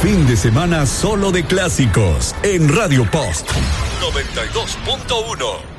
fin de semana solo de clásicos en Radio Post 92.1.